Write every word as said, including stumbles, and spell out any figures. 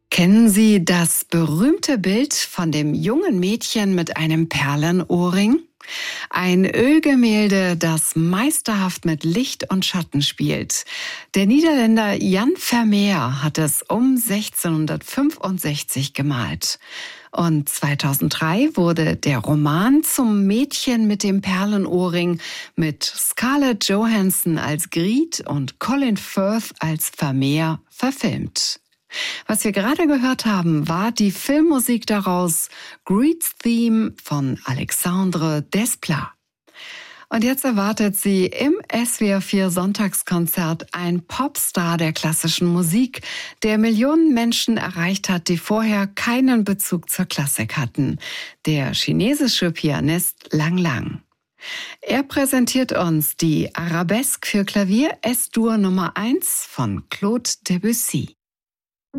Kennen Sie das berühmte Bild von dem jungen Mädchen mit einem Perlenohrring? Ein Ölgemälde, das meisterhaft mit Licht und Schatten spielt. Der Niederländer Jan Vermeer hat es um sechzehnhundertfünfundsechzig gemalt. Und zweitausenddrei wurde der Roman zum Mädchen mit dem Perlenohrring mit Scarlett Johansson als Greed und Colin Firth als Vermeer verfilmt. Was wir gerade gehört haben, war die Filmmusik daraus, Greed's Theme von Alexandre Desplat. Und jetzt erwartet Sie im S W R vier Sonntagskonzert ein Popstar der klassischen Musik, der Millionen Menschen erreicht hat, die vorher keinen Bezug zur Klassik hatten. Der chinesische Pianist Lang Lang. Er präsentiert uns die Arabesque für Klavier S-Dur Nummer eins von Claude Debussy.